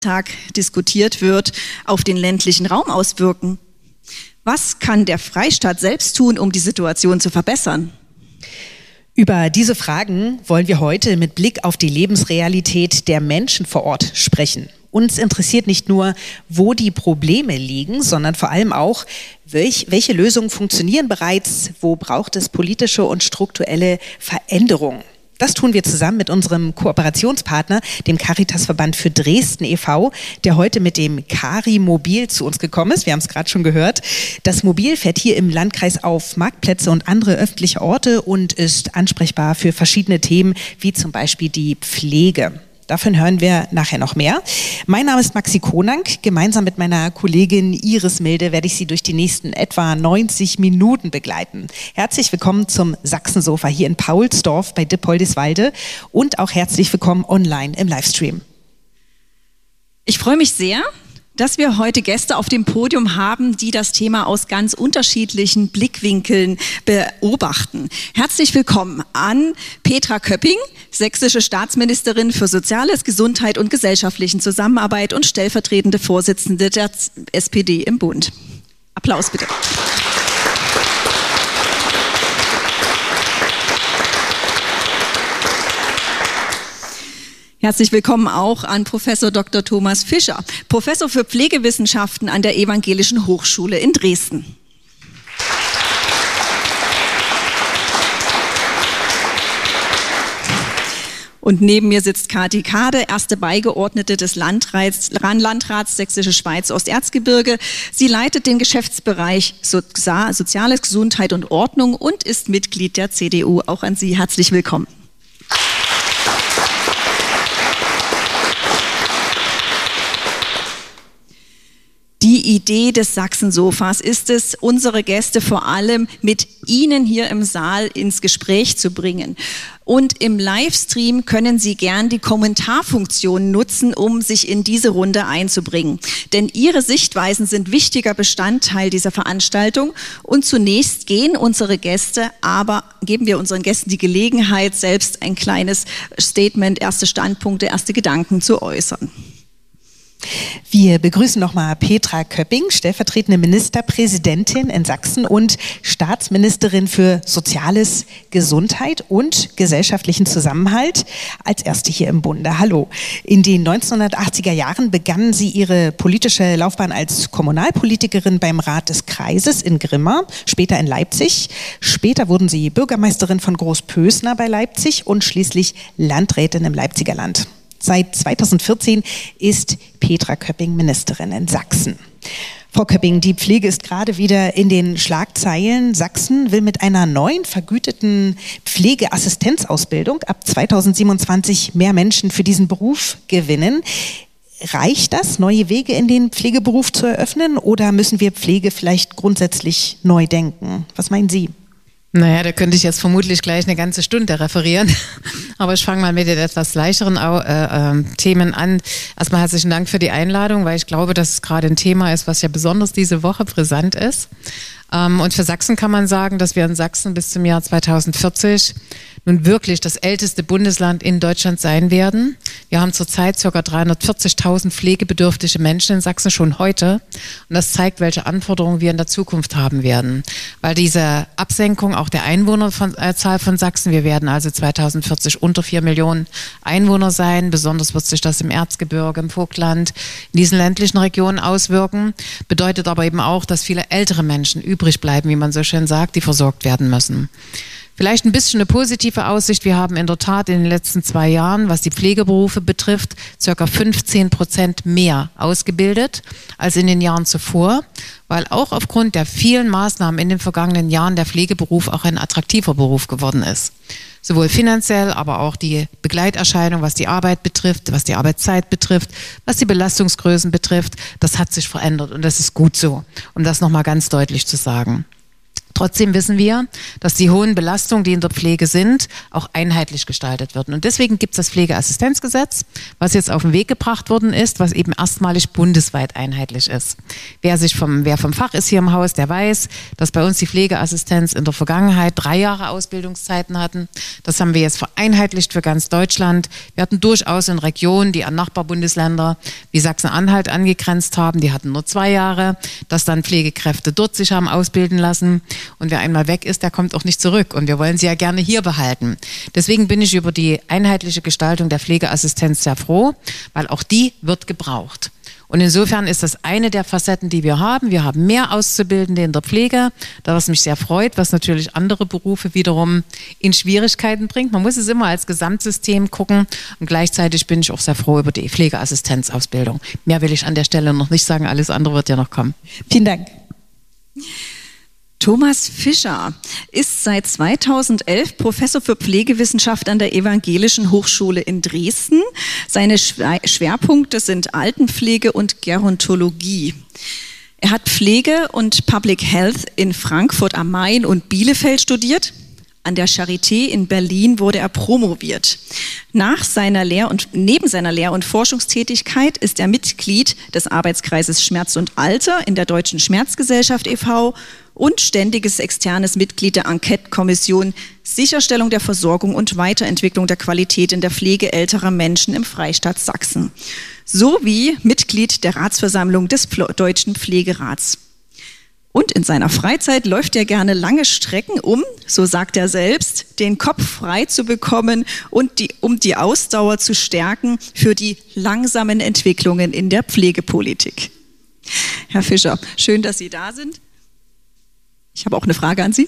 Tag diskutiert wird, auf den ländlichen Raum auswirken? Was kann der Freistaat selbst tun, um die Situation zu verbessern? Über diese Fragen wollen wir heute mit Blick auf die Lebensrealität der Menschen vor Ort sprechen. Uns interessiert nicht nur, wo die Probleme liegen, sondern vor allem auch, welche Lösungen funktionieren bereits, wo braucht es politische und strukturelle Veränderungen. Das tun wir zusammen mit unserem Kooperationspartner, dem Caritasverband für Dresden e.V., der heute mit dem Cari-Mobil zu uns gekommen ist. Wir haben es gerade schon gehört. Das Mobil fährt hier im Landkreis auf Marktplätze und andere öffentliche Orte und ist ansprechbar für verschiedene Themen, wie zum Beispiel die Pflege. Davon hören wir nachher noch mehr. Mein Name ist Maxi Konank. Gemeinsam mit meiner Kollegin Iris Milde werde ich Sie durch die nächsten etwa 90 Minuten begleiten. Herzlich willkommen zum Sachsensofa hier in Paulsdorf bei Dippoldiswalde und auch herzlich willkommen online im Livestream. Ich freue mich sehr, dass wir heute Gäste auf dem Podium haben, die das Thema aus ganz unterschiedlichen Blickwinkeln beobachten. Herzlich willkommen an Petra Köpping, sächsische Staatsministerin für Soziales, Gesundheit und gesellschaftlichen Zusammenarbeit und stellvertretende Vorsitzende der SPD im Bund. Applaus bitte. Herzlich willkommen auch an Professor Dr. Thomas Fischer, Professor für Pflegewissenschaften an der Evangelischen Hochschule in Dresden. Und neben mir sitzt Kati Kade, erste Beigeordnete des Landrats Sächsische Schweiz Osterzgebirge. Sie leitet den Geschäftsbereich Soziales, Gesundheit und Ordnung und ist Mitglied der CDU. Auch an Sie herzlich willkommen. Die Idee des Sachsensofas ist es, unsere Gäste vor allem mit Ihnen hier im Saal ins Gespräch zu bringen. Und im Livestream können Sie gern die Kommentarfunktion nutzen, um sich in diese Runde einzubringen. Denn Ihre Sichtweisen sind wichtiger Bestandteil dieser Veranstaltung. Und zunächst geben wir unseren Gästen die Gelegenheit, selbst ein kleines Statement, erste Standpunkte, erste Gedanken zu äußern. Wir begrüßen nochmal Petra Köpping, stellvertretende Ministerpräsidentin in Sachsen und Staatsministerin für Soziales, Gesundheit und gesellschaftlichen Zusammenhalt, als erste hier im Bunde. Hallo. In den 1980er Jahren begann sie ihre politische Laufbahn als Kommunalpolitikerin beim Rat des Kreises in Grimma, später in Leipzig. Später wurden sie Bürgermeisterin von Großpösner bei Leipzig und schließlich Landrätin im Leipziger Land. Seit 2014 ist Petra Köpping Ministerin in Sachsen. Frau Köpping, die Pflege ist gerade wieder in den Schlagzeilen. Sachsen will mit einer neuen vergüteten Pflegeassistenzausbildung ab 2027 mehr Menschen für diesen Beruf gewinnen. Reicht das, neue Wege in den Pflegeberuf zu eröffnen, oder müssen wir Pflege vielleicht grundsätzlich neu denken? Was meinen Sie? Naja, da könnte ich jetzt vermutlich gleich eine ganze Stunde referieren, aber ich fange mal mit den etwas leichteren Themen an. Erstmal herzlichen Dank für die Einladung, weil ich glaube, dass es gerade ein Thema ist, was ja besonders diese Woche brisant ist. Und für Sachsen kann man sagen, dass wir in Sachsen bis zum Jahr 2040 nun wirklich das älteste Bundesland in Deutschland sein werden. Wir haben zurzeit ca. 340.000 pflegebedürftige Menschen in Sachsen schon heute. Und das zeigt, welche Anforderungen wir in der Zukunft haben werden. Weil diese Absenkung auch der Einwohnerzahl von Sachsen, wir werden also 2040 unter 4 Millionen Einwohner sein. Besonders wird sich das im Erzgebirge, im Vogtland, in diesen ländlichen Regionen auswirken. Bedeutet aber eben auch, dass viele ältere Menschen übrig bleiben, wie man so schön sagt, die versorgt werden müssen. Vielleicht ein bisschen eine positive Aussicht. Wir haben in der Tat in den letzten 2 Jahren, was die Pflegeberufe betrifft, ca. 15% mehr ausgebildet als in den Jahren zuvor, weil auch aufgrund der vielen Maßnahmen in den vergangenen Jahren der Pflegeberuf auch ein attraktiver Beruf geworden ist. Sowohl finanziell, aber auch die Begleiterscheinung, was die Arbeit betrifft, was die Arbeitszeit betrifft, was die Belastungsgrößen betrifft, das hat sich verändert und das ist gut so, um das nochmal ganz deutlich zu sagen. Trotzdem wissen wir, dass die hohen Belastungen, die in der Pflege sind, auch einheitlich gestaltet werden. Und deswegen gibt es das Pflegeassistenzgesetz, was jetzt auf den Weg gebracht worden ist, was eben erstmalig bundesweit einheitlich ist. Wer vom Fach ist hier im Haus, der weiß, dass bei uns die Pflegeassistenz in der Vergangenheit 3 Jahre Ausbildungszeiten hatten. Das haben wir jetzt vereinheitlicht für ganz Deutschland. Wir hatten durchaus in Regionen, die an Nachbarbundesländer wie Sachsen-Anhalt angegrenzt haben, die hatten nur 2 Jahre, dass dann Pflegekräfte dort sich haben ausbilden lassen. Und wer einmal weg ist, der kommt auch nicht zurück. Und wir wollen sie ja gerne hier behalten. Deswegen bin ich über die einheitliche Gestaltung der Pflegeassistenz sehr froh, weil auch die wird gebraucht. Und insofern ist das eine der Facetten, die wir haben. Wir haben mehr Auszubildende in der Pflege, was mich sehr freut, was natürlich andere Berufe wiederum in Schwierigkeiten bringt. Man muss es immer als Gesamtsystem gucken. Und gleichzeitig bin ich auch sehr froh über die Pflegeassistenzausbildung. Mehr will ich an der Stelle noch nicht sagen. Alles andere wird ja noch kommen. Vielen Dank. Thomas Fischer ist seit 2011 Professor für Pflegewissenschaft an der Evangelischen Hochschule in Dresden. Seine Schwerpunkte sind Altenpflege und Gerontologie. Er hat Pflege und Public Health in Frankfurt am Main und Bielefeld studiert. An der Charité in Berlin wurde er promoviert. Neben seiner Lehr- und Forschungstätigkeit ist er Mitglied des Arbeitskreises Schmerz und Alter in der Deutschen Schmerzgesellschaft e.V. und ständiges externes Mitglied der Enquete-Kommission Sicherstellung der Versorgung und Weiterentwicklung der Qualität in der Pflege älterer Menschen im Freistaat Sachsen, sowie Mitglied der Ratsversammlung des Deutschen Pflegerats. Und in seiner Freizeit läuft er gerne lange Strecken so sagt er selbst, den Kopf frei zu bekommen und um die Ausdauer zu stärken für die langsamen Entwicklungen in der Pflegepolitik. Herr Fischer, schön, dass Sie da sind. Ich habe auch eine Frage an Sie.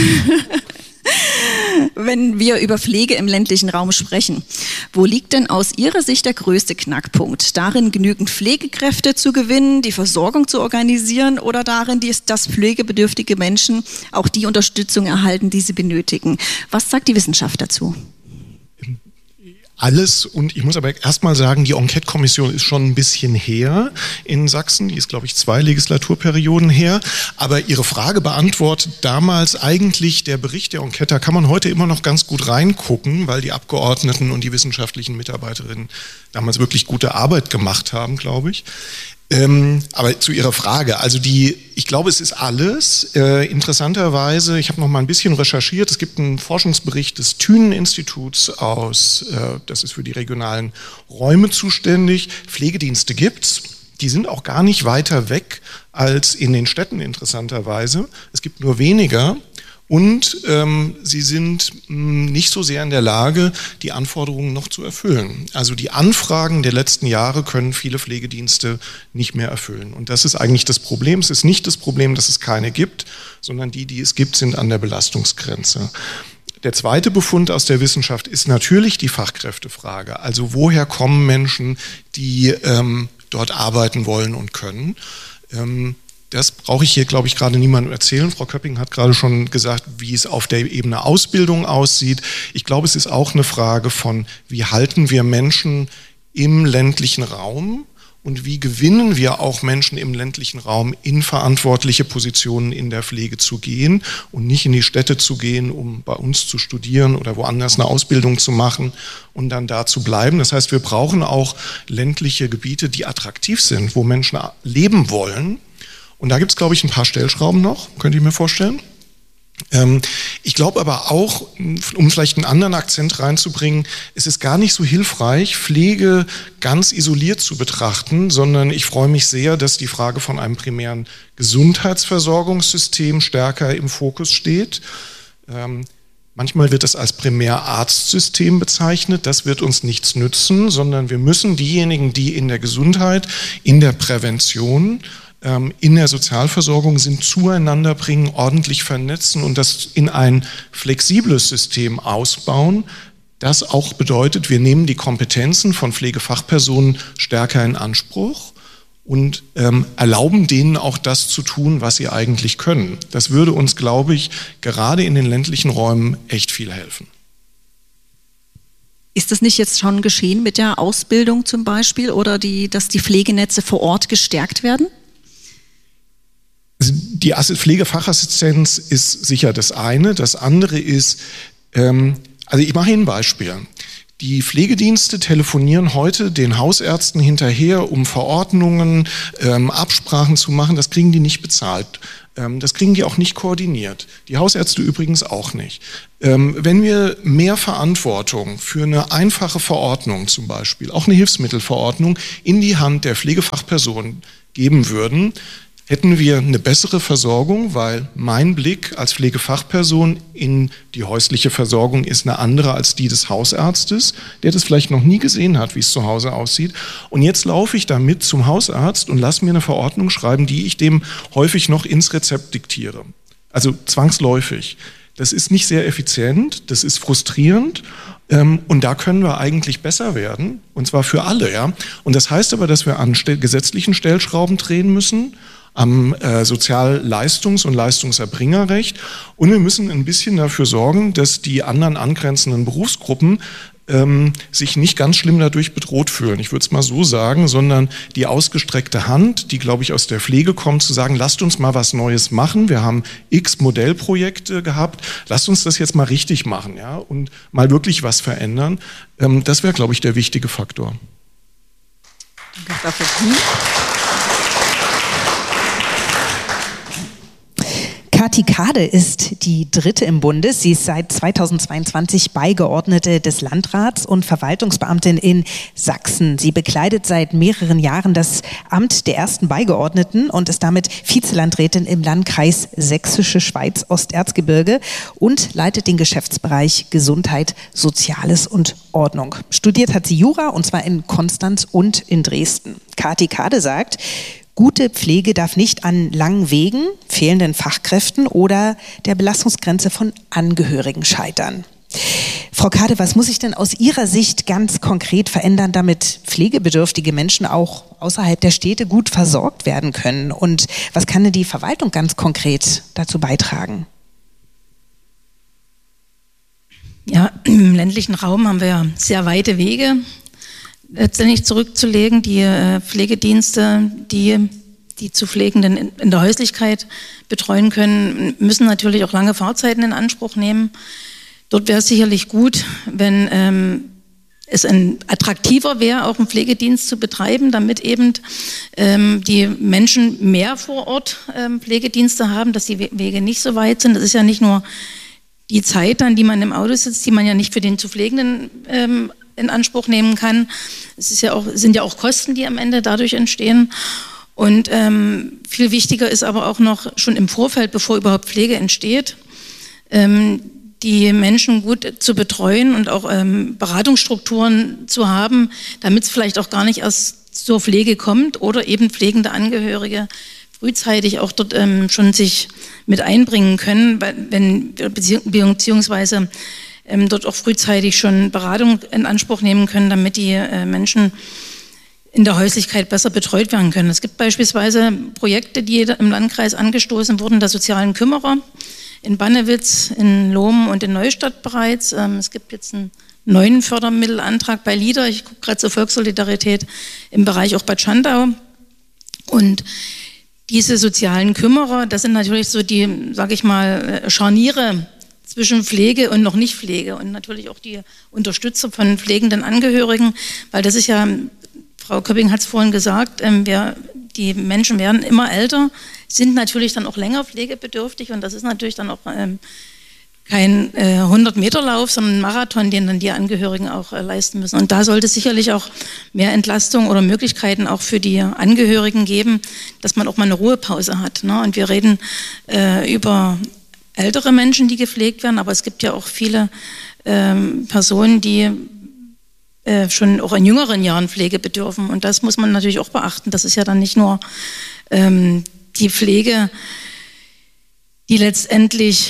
Wenn wir über Pflege im ländlichen Raum sprechen, wo liegt denn aus Ihrer Sicht der größte Knackpunkt? Darin, genügend Pflegekräfte zu gewinnen, die Versorgung zu organisieren oder darin, dass pflegebedürftige Menschen auch die Unterstützung erhalten, die sie benötigen? Was sagt die Wissenschaft dazu? Alles, und ich muss aber erstmal sagen, die Enquete-Kommission ist schon ein bisschen her in Sachsen, die ist, glaube ich, 2 Legislaturperioden her, aber Ihre Frage beantwortet damals eigentlich der Bericht der Enquete. Da kann man heute immer noch ganz gut reingucken, weil die Abgeordneten und die wissenschaftlichen Mitarbeiterinnen damals wirklich gute Arbeit gemacht haben, glaube ich. Aber zu Ihrer Frage, also ich glaube, es ist alles. Interessanterweise, ich habe noch mal ein bisschen recherchiert, es gibt einen Forschungsbericht des Thünen-Instituts das ist für die regionalen Räume zuständig. Pflegedienste gibt's. Die sind auch gar nicht weiter weg als in den Städten, interessanterweise. Es gibt nur weniger. Und sie sind nicht so sehr in der Lage, die Anforderungen noch zu erfüllen. Also die Anfragen der letzten Jahre können viele Pflegedienste nicht mehr erfüllen. Und das ist eigentlich das Problem. Es ist nicht das Problem, dass es keine gibt, sondern die es gibt, sind an der Belastungsgrenze. Der zweite Befund aus der Wissenschaft ist natürlich die Fachkräftefrage. Also woher kommen Menschen, die dort arbeiten wollen und können? Das brauche ich hier, glaube ich, gerade niemandem erzählen. Frau Köpping hat gerade schon gesagt, wie es auf der Ebene Ausbildung aussieht. Ich glaube, es ist auch eine Frage von, wie halten wir Menschen im ländlichen Raum und wie gewinnen wir auch Menschen im ländlichen Raum in verantwortliche Positionen in der Pflege zu gehen und nicht in die Städte zu gehen, um bei uns zu studieren oder woanders eine Ausbildung zu machen und dann da zu bleiben. Das heißt, wir brauchen auch ländliche Gebiete, die attraktiv sind, wo Menschen leben wollen. Und da gibt es, glaube ich, ein paar Stellschrauben noch, könnte ich mir vorstellen. Ich glaube aber auch, um vielleicht einen anderen Akzent reinzubringen, es ist gar nicht so hilfreich, Pflege ganz isoliert zu betrachten, sondern ich freue mich sehr, dass die Frage von einem primären Gesundheitsversorgungssystem stärker im Fokus steht. Manchmal wird es als Primärarztsystem bezeichnet. Das wird uns nichts nützen, sondern wir müssen diejenigen, die in der Gesundheit, in der Prävention, in der Sozialversorgung sind, zueinander bringen, ordentlich vernetzen und das in ein flexibles System ausbauen. Das auch bedeutet, wir nehmen die Kompetenzen von Pflegefachpersonen stärker in Anspruch und erlauben denen auch das zu tun, was sie eigentlich können. Das würde uns, glaube ich, gerade in den ländlichen Räumen echt viel helfen. Ist das nicht jetzt schon geschehen mit der Ausbildung zum Beispiel oder dass die Pflegenetze vor Ort gestärkt werden? Die Pflegefachassistenz ist sicher das eine. Das andere ist, also ich mache Ihnen ein Beispiel. Die Pflegedienste telefonieren heute den Hausärzten hinterher, um Verordnungen, Absprachen zu machen. Das kriegen die nicht bezahlt. Das kriegen die auch nicht koordiniert. Die Hausärzte übrigens auch nicht. Wenn wir mehr Verantwortung für eine einfache Verordnung zum Beispiel, auch eine Hilfsmittelverordnung, in die Hand der Pflegefachperson geben würden, hätten wir eine bessere Versorgung, weil mein Blick als Pflegefachperson in die häusliche Versorgung ist eine andere als die des Hausarztes, der das vielleicht noch nie gesehen hat, wie es zu Hause aussieht. Und jetzt laufe ich damit zum Hausarzt und lasse mir eine Verordnung schreiben, die ich dem häufig noch ins Rezept diktiere. Also zwangsläufig. Das ist nicht sehr effizient, das ist frustrierend. Und da können wir eigentlich besser werden, und zwar für alle. Ja? Und das heißt aber, dass wir an gesetzlichen Stellschrauben drehen müssen, am Sozialleistungs- und Leistungserbringerrecht. Und wir müssen ein bisschen dafür sorgen, dass die anderen angrenzenden Berufsgruppen sich nicht ganz schlimm dadurch bedroht fühlen. Ich würde es mal so sagen, sondern die ausgestreckte Hand, die, glaube ich, aus der Pflege kommt, zu sagen, lasst uns mal was Neues machen. Wir haben x Modellprojekte gehabt. Lasst uns das jetzt mal richtig machen, ja, und mal wirklich was verändern. Das wäre, glaube ich, der wichtige Faktor. Danke dafür. Kati Kade ist die dritte im Bunde. Sie ist seit 2022 Beigeordnete des Landrats und Verwaltungsbeamtin in Sachsen. Sie bekleidet seit mehreren Jahren das Amt der ersten Beigeordneten und ist damit Vizelandrätin im Landkreis Sächsische Schweiz Osterzgebirge und leitet den Geschäftsbereich Gesundheit, Soziales und Ordnung. Studiert hat sie Jura, und zwar in Konstanz und in Dresden. Kati Kade sagt, gute Pflege darf nicht an langen Wegen, fehlenden Fachkräften oder der Belastungsgrenze von Angehörigen scheitern. Frau Kade, was muss sich denn aus Ihrer Sicht ganz konkret verändern, damit pflegebedürftige Menschen auch außerhalb der Städte gut versorgt werden können? Und was kann denn die Verwaltung ganz konkret dazu beitragen? Ja, im ländlichen Raum haben wir ja sehr weite Wege letztendlich zurückzulegen. Die Pflegedienste, die zu Pflegenden in der Häuslichkeit betreuen können, müssen natürlich auch lange Fahrzeiten in Anspruch nehmen. Dort wäre es sicherlich gut, wenn es attraktiver wäre, auch einen Pflegedienst zu betreiben, damit eben die Menschen mehr vor Ort Pflegedienste haben, dass die Wege nicht so weit sind. Das ist ja nicht nur die Zeit dann, die man im Auto sitzt, die man ja nicht für den zu Pflegenden in Anspruch nehmen kann. Es sind ja auch Kosten, die am Ende dadurch entstehen. Und viel wichtiger ist aber auch noch schon im Vorfeld, bevor überhaupt Pflege entsteht, die Menschen gut zu betreuen und auch Beratungsstrukturen zu haben, damit es vielleicht auch gar nicht erst zur Pflege kommt oder eben pflegende Angehörige frühzeitig auch dort schon sich mit einbringen können, beziehungsweise dort auch frühzeitig schon Beratung in Anspruch nehmen können, damit die Menschen in der Häuslichkeit besser betreut werden können. Es gibt beispielsweise Projekte, die im Landkreis angestoßen wurden, der sozialen Kümmerer in Bannewitz, in Lohm und in Neustadt bereits. Es gibt jetzt einen neuen Fördermittelantrag bei LIDA. Ich gucke gerade zur Volkssolidarität im Bereich auch Bad Schandau. Und diese sozialen Kümmerer, das sind natürlich so die, sage ich mal, Scharniere zwischen Pflege und noch nicht Pflege und natürlich auch die Unterstützer von pflegenden Angehörigen, weil das ist ja, Frau Köpping hat es vorhin gesagt, die Menschen werden immer älter, sind natürlich dann auch länger pflegebedürftig und das ist natürlich dann auch kein 100-Meter-Lauf, sondern ein Marathon, den dann die Angehörigen auch leisten müssen. Und da sollte es sicherlich auch mehr Entlastung oder Möglichkeiten auch für die Angehörigen geben, dass man auch mal eine Ruhepause hat. Ne? Und wir reden über ältere Menschen, die gepflegt werden, aber es gibt ja auch viele Personen, die schon auch in jüngeren Jahren Pflege bedürfen. Und das muss man natürlich auch beachten. Das ist ja dann nicht nur die Pflege, die letztendlich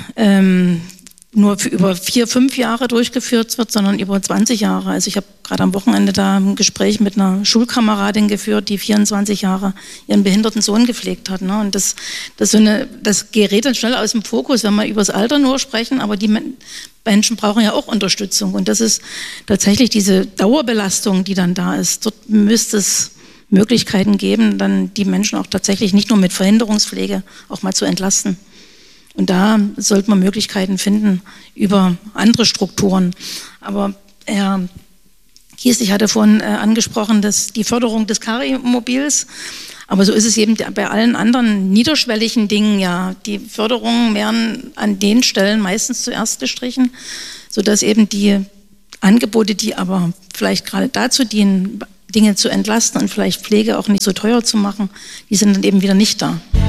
nur für über 4-5 Jahre durchgeführt wird, sondern über 20 Jahre. Also ich habe gerade am Wochenende da ein Gespräch mit einer Schulkameradin geführt, die 24 Jahre ihren behinderten Sohn gepflegt hat. Ne? Und das gerät dann schnell aus dem Fokus, wenn wir über das Alter nur sprechen, aber die Menschen brauchen ja auch Unterstützung. Und das ist tatsächlich diese Dauerbelastung, die dann da ist. Dort müsste es Möglichkeiten geben, dann die Menschen auch tatsächlich nicht nur mit Verhinderungspflege auch mal zu entlasten. Und da sollte man Möglichkeiten finden über andere Strukturen. Aber Herr Kieslich hatte vorhin angesprochen, dass die Förderung des Cari-Mobils, aber so ist es eben bei allen anderen niederschwelligen Dingen ja. Die Förderungen werden an den Stellen meistens zuerst gestrichen, sodass eben die Angebote, die aber vielleicht gerade dazu dienen, Dinge zu entlasten und vielleicht Pflege auch nicht so teuer zu machen, die sind dann eben wieder nicht da.